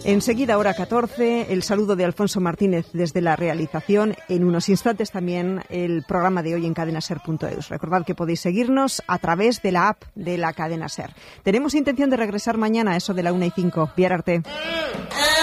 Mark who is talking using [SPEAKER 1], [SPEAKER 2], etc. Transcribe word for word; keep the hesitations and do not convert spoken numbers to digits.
[SPEAKER 1] Enseguida, hora catorce, el saludo de Alfonso Martínez desde la realización. En unos instantes también el programa de hoy en cadena ser punto eus. Recordad que podéis seguirnos a través de la app de la Cadena Ser. Tenemos intención de regresar mañana a eso de la una y cinco. Biar arte.